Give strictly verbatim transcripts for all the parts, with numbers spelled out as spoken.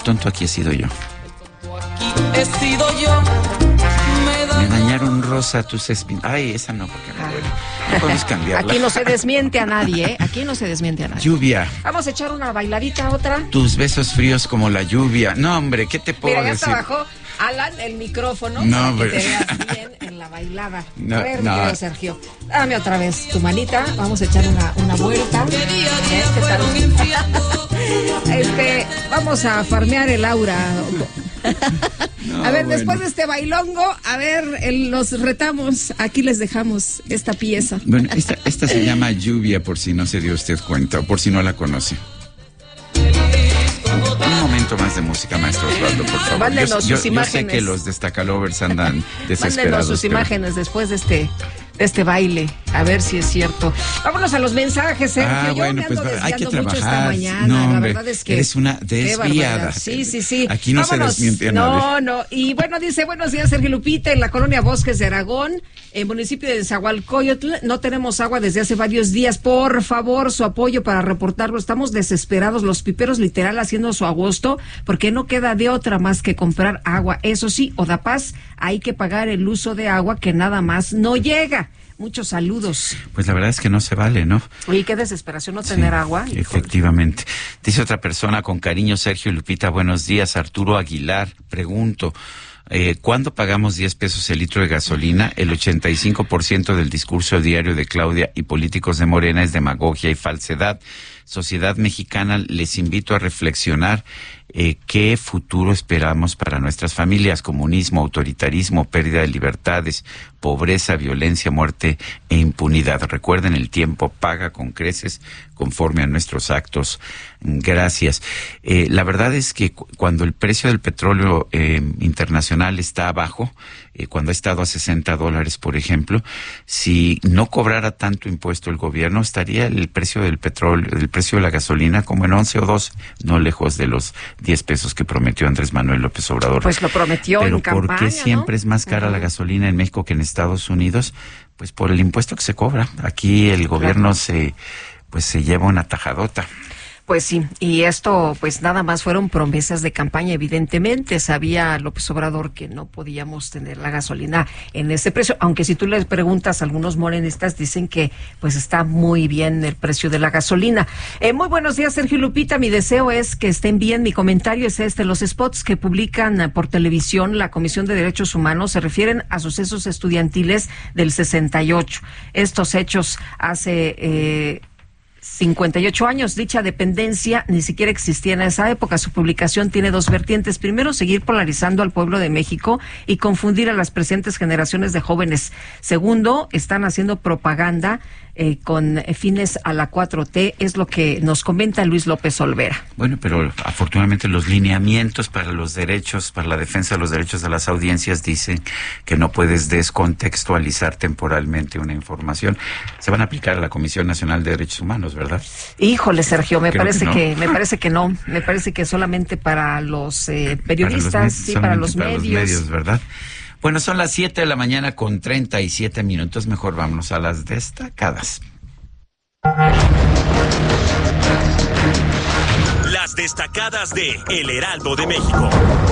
tonto aquí he sido yo. He sido yo. Me dañaron rosa tus espinas. Ay, esa no, porque me duele. No puedes cambiarla. Aquí no se desmiente a nadie, ¿eh? Aquí no se desmiente a nadie. Lluvia. Vamos a echar una bailadita, otra. Tus besos fríos como la lluvia. No, hombre, ¿qué te puedo Mira, ya decir? Mira, ya trabajó Alan el micrófono no, para hombre. que te veas bien en la bailada. No, a ver, no. querido Sergio, dame otra vez tu manita. Vamos a echar una, una vuelta. ¿Eh? ¿Qué tal? Este, vamos a farmear el aura. No, a ver, bueno. después de este bailongo, a ver, el, los retamos. Aquí les dejamos esta pieza. Bueno, esta, esta se llama Lluvia, por si no se dio usted cuenta, o por si no la conoce. Un momento más de música, maestro Osvaldo, por favor. Mándenos yo, sus yo, yo imágenes. sé que los destacalovers andan desesperados. Mándenos sus pero... imágenes después de este, de este baile, a ver si es cierto. Vámonos a los mensajes, Sergio. Ah, Yo bueno, me pues ando hay que desviando mucho esta trabajar. mañana. No, la hombre, verdad es que eres una qué desviada. barbaridad. Sí, sí, sí. Aquí no Vámonos. se desmiente a No, nadie. no. Y bueno, dice, buenos días, Sergio Lupita, en la colonia Bosques de Aragón, en municipio de Nezahualcóyotl, no tenemos agua desde hace varios días. Por favor, su apoyo para reportarlo. Estamos desesperados, los piperos literal haciendo su agosto, porque no queda de otra más que comprar agua. Eso sí, Odapaz, hay que pagar el uso de agua que nada más no llega. Muchos saludos. Pues la verdad es que no se vale, ¿no? Oye, qué desesperación no tener Sí, agua. Efectivamente. Dice otra persona con cariño, Sergio Lupita, buenos días. Arturo Aguilar, pregunto, eh, ¿cuándo pagamos diez pesos el litro de gasolina? El ochenta y cinco por ciento del discurso diario de Claudia y políticos de Morena es demagogia y falsedad. Sociedad mexicana, les invito a reflexionar eh, qué futuro esperamos para nuestras familias: comunismo, autoritarismo, pérdida de libertades, pobreza, violencia, muerte e impunidad. Recuerden, el tiempo paga con creces conforme a nuestros actos. Gracias. Eh, la verdad es que cu- cuando el precio del petróleo eh, internacional está abajo, eh, cuando ha estado a sesenta dólares, por ejemplo, si no cobrara tanto impuesto el gobierno, estaría el precio del petróleo, el precio de la gasolina como en once o doce, no lejos de los diez pesos que prometió Andrés Manuel López Obrador. Pues lo prometió Pero en campaña, ¿por qué siempre ¿no? es más cara Ajá. la gasolina en México que en Estados Unidos? Pues por el impuesto que se cobra. Aquí el gobierno Claro. se pues se lleva una tajadota. Pues sí, y esto pues nada más fueron promesas de campaña. Evidentemente sabía López Obrador que no podíamos tener la gasolina en ese precio, aunque si tú les preguntas a algunos morenistas dicen que pues está muy bien el precio de la gasolina. Eh, muy buenos días, Sergio Lupita, mi deseo es que estén bien. Mi comentario es este: los spots que publican eh, por televisión la Comisión de Derechos Humanos se refieren a sucesos estudiantiles del sesenta y ocho. Estos hechos hace... Eh, cincuenta y ocho años, dicha dependencia ni siquiera existía en esa época. Su publicación tiene dos vertientes. Primero, seguir polarizando al pueblo de México y confundir a las presentes generaciones de jóvenes. Segundo, están haciendo propaganda eh, con fines a la cuatro T, es lo que nos comenta Luis López Olvera. Bueno, pero afortunadamente los lineamientos para los derechos, para la defensa de los derechos de las audiencias dicen que no puedes descontextualizar temporalmente una información. Se van a aplicar a la Comisión Nacional de Derechos Humanos, ¿verdad? Híjole, Sergio, me Creo parece que no. que, me parece que no, me parece que solamente para los eh, periodistas, Para los, sí, solamente para los para medios. los medios, ¿verdad? Bueno, son las siete de la mañana con treinta y siete minutos. Mejor vámonos a las destacadas. Las destacadas de El Heraldo de México.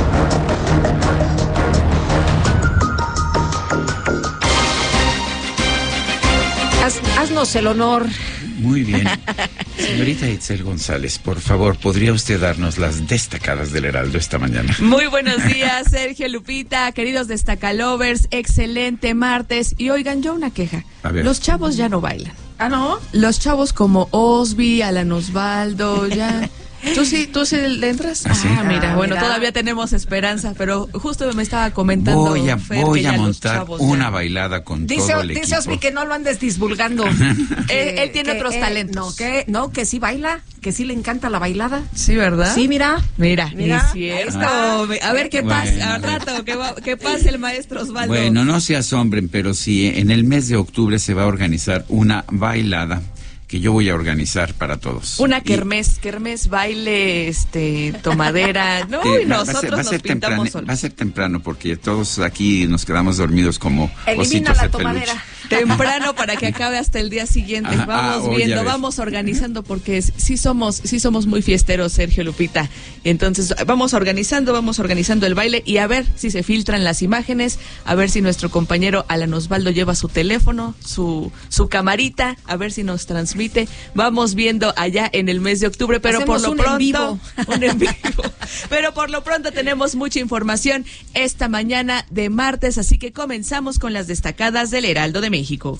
Haz, haznos el honor. Muy bien. Señorita Itzel González, por favor, ¿podría usted darnos las destacadas del Heraldo esta mañana? Muy buenos días, Sergio, Lupita, queridos destacalovers, excelente martes. Y oigan, yo una queja. A ver. Los chavos ya no bailan. Ah, ¿no? Los chavos como Osby, Alan Osvaldo, ya... ¿Tú sí, tú sí le entras? ¿Ah, sí? Ah, mira, Ah, bueno, mira. todavía tenemos esperanza, pero justo me estaba comentando Voy a, Fer, voy que a ya los montar chavos una ya- bailada con Dice, todo el dice equipo. Osby que no lo andes divulgando. Él- él tiene otros talentos. No, que, no, que sí baila, que sí le encanta la bailada. Sí, ¿verdad? Sí, mira. Mira, Mira, es cierto. ahí está. A ver qué Bueno. pasa, al rato, que, va- que pase el maestro Osvaldo. Bueno, no se asombren, pero sí, en el mes de octubre se va a organizar una bailada que yo voy a organizar para todos. Una Y- kermés, kermés, baile, este, tomadera, no, Eh, y va- va a nosotros ser- va a nos ser pintamos temprano, solos. va a ser temprano porque todos aquí nos quedamos dormidos como Elimina ositos la de peluche. tomadera. temprano para que acabe hasta el día siguiente. Ah, vamos ah, viendo, oye, vamos organizando, porque sí somos, sí somos muy fiesteros, Sergio, Lupita. Entonces, vamos organizando, vamos organizando el baile y a ver si se filtran las imágenes, a ver si nuestro compañero Alan Osvaldo lleva su teléfono, su, su camarita, a ver si nos transmite. Vamos viendo allá en el mes de octubre, pero Hacemos por lo un pronto, en vivo. un en vivo. Pero por lo pronto tenemos mucha información esta mañana de martes, así que comenzamos con las destacadas del Heraldo de México.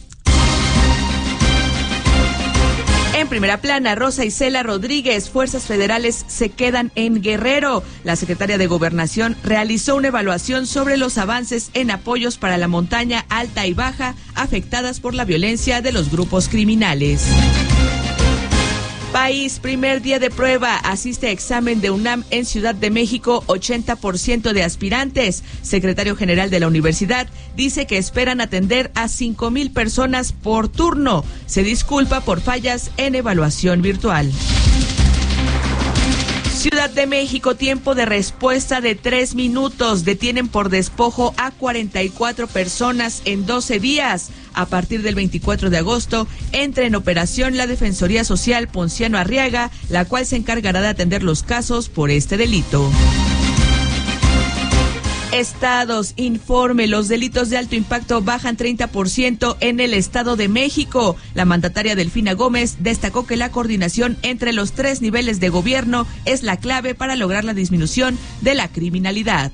En primera plana, Rosa Isela Rodríguez, fuerzas federales se quedan en Guerrero. La secretaria de Gobernación realizó una evaluación sobre los avances en apoyos para la montaña alta y baja afectadas por la violencia de los grupos criminales. País, primer día de prueba, asiste a examen de UNAM en Ciudad de México, ochenta por ciento de aspirantes. Secretario general de la universidad dice que esperan atender a cinco mil personas por turno. Se disculpa por fallas en evaluación virtual. Ciudad de México, tiempo de respuesta de tres minutos. Detienen por despojo a cuarenta y cuatro personas en doce días. A partir del veinticuatro de agosto, entra en operación la Defensoría Social Ponciano Arriaga, la cual se encargará de atender los casos por este delito. Estados, informe, los delitos de alto impacto bajan treinta por ciento en el Estado de México. La mandataria Delfina Gómez destacó que la coordinación entre los tres niveles de gobierno es la clave para lograr la disminución de la criminalidad.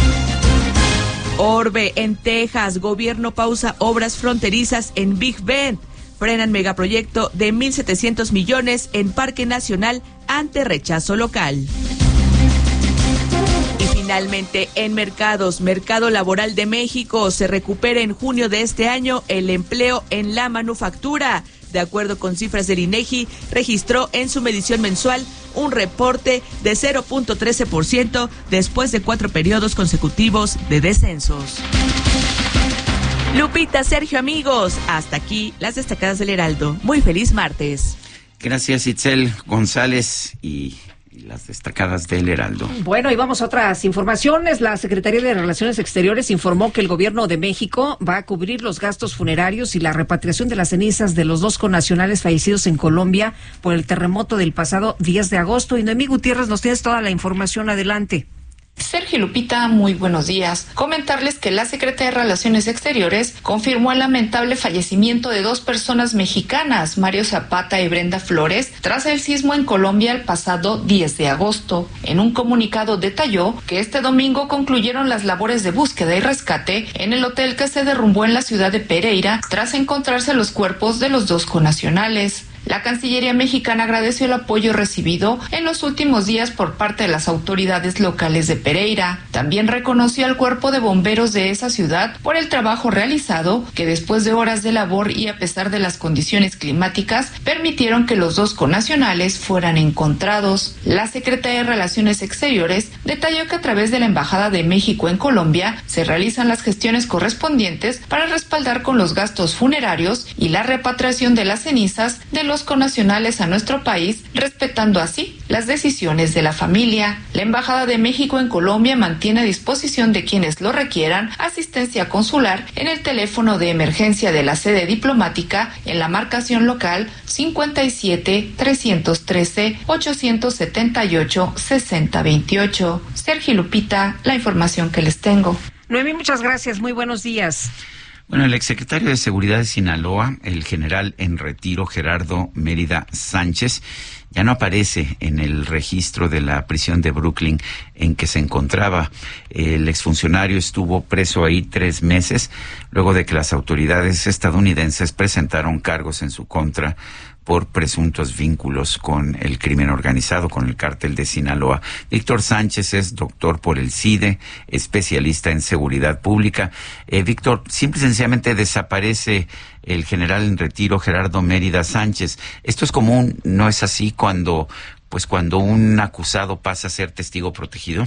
Orbe, en Texas, gobierno pausa obras fronterizas en Big Bend. Frenan megaproyecto de mil setecientos millones en Parque Nacional ante rechazo local. Finalmente, en mercados, Mercado Laboral de México, se recupera en junio de este año el empleo en la manufactura. De acuerdo con cifras del INEGI, registró en su medición mensual un reporte de cero punto trece por ciento después de cuatro periodos consecutivos de descensos. Lupita, Sergio, amigos, hasta aquí las destacadas del Heraldo. Muy feliz martes. Gracias, Itzel González, y las destacadas del Heraldo. Bueno, y vamos a otras informaciones. La Secretaría de Relaciones Exteriores informó que el gobierno de México va a cubrir los gastos funerarios y la repatriación de las cenizas de los dos connacionales fallecidos en Colombia por el terremoto del pasado diez de agosto. Y Noemí Gutiérrez, nos tienes toda la información. Adelante. Sergio, Lupita, muy buenos días. Comentarles que la Secretaría de Relaciones Exteriores confirmó el lamentable fallecimiento de dos personas mexicanas, Mario Zapata y Brenda Flores, tras el sismo en Colombia el pasado diez de agosto. En un comunicado detalló que este domingo concluyeron las labores de búsqueda y rescate en el hotel que se derrumbó en la ciudad de Pereira tras encontrarse los cuerpos de los dos connacionales. La Cancillería mexicana agradeció el apoyo recibido en los últimos días por parte de las autoridades locales de Pereira. También reconoció al cuerpo de bomberos de esa ciudad por el trabajo realizado, que después de horas de labor y a pesar de las condiciones climáticas, permitieron que los dos connacionales fueran encontrados. La Secretaría de Relaciones Exteriores detalló que a través de la Embajada de México en Colombia se realizan las gestiones correspondientes para respaldar con los gastos funerarios y la repatriación de las cenizas de los connacionales a nuestro país, respetando así las decisiones de la familia. La Embajada de México en Colombia mantiene a disposición de quienes lo requieran asistencia consular en el teléfono de emergencia de la sede diplomática en la marcación local cincuenta y siete, trescientos trece, ochocientos setenta y ocho, sesenta veintiocho. Sergio, Lupita, la información que les tengo. Noemí, muchas gracias. Muy buenos días. Bueno, el exsecretario de Seguridad de Sinaloa, el general en retiro Gerardo Mérida Sánchez, ya no aparece en el registro de la prisión de Brooklyn en que se encontraba. El exfuncionario estuvo preso ahí tres meses, luego de que las autoridades estadounidenses presentaron cargos en su contra por presuntos vínculos con el crimen organizado, con el cártel de Sinaloa. Víctor Sánchez es doctor por el CIDE, especialista en seguridad pública. Eh, Víctor, simple y sencillamente desaparece el general en retiro Gerardo Mérida Sánchez. Esto es común, ¿no es así cuando, pues cuando un acusado pasa a ser testigo protegido?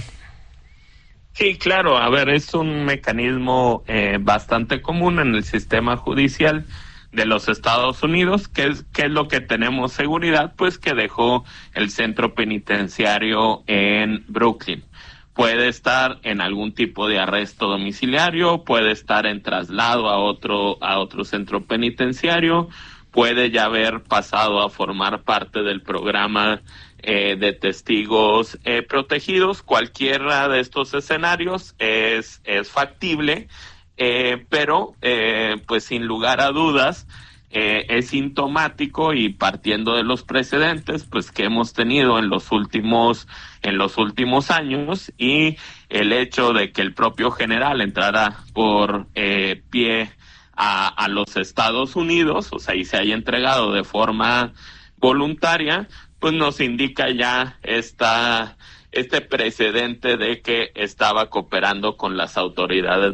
Sí, claro. A ver, es un mecanismo eh, bastante común en el sistema judicial de los Estados Unidos. ¿Qué es, qué es lo que tenemos seguridad? Pues que dejó el centro penitenciario en Brooklyn. puede estar en algún tipo de arresto domiciliario, puede estar en traslado a otro, a otro centro penitenciario, puede ya haber pasado a formar parte del programa eh, de testigos eh, protegidos. Cualquiera de estos escenarios es, es factible, eh, pero eh, pues sin lugar a dudas eh, es sintomático, y partiendo de los precedentes pues que hemos tenido en los últimos en los últimos años, y el hecho de que el propio general entrara por eh, pie A, a los Estados Unidos, o sea, y se haya entregado de forma voluntaria, pues nos indica ya esta, este precedente de que estaba cooperando con las autoridades